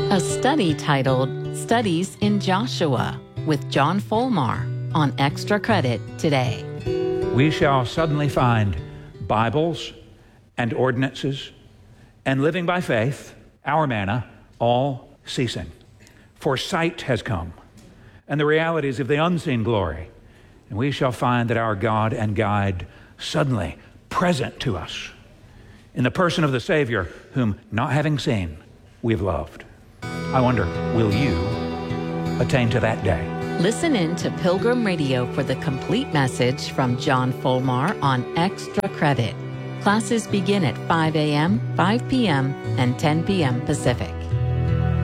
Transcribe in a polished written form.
A study titled Studies in Joshua with John Folmar on Extra Credit today. We shall suddenly find Bibles and ordinances and living by faith, our manna, all ceasing. For sight has come, and the realities of the unseen glory. And we shall find that our God and guide suddenly present to us in the person of the Savior, whom, not having seen, we have loved. I wonder, will you attain to that day? Listen in to Pilgrim Radio for the complete message from John Folmar on Extra Credit. Classes begin at 5 a.m., 5 p.m., and 10 p.m. Pacific.